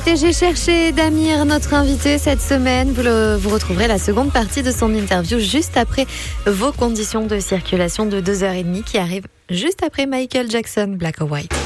C'était J'ai cherché d'Amir, notre invité cette semaine. Vous retrouverez la seconde partie de son interview juste après vos conditions de circulation de 2h30 qui arrivent juste après Michael Jackson, Black or White.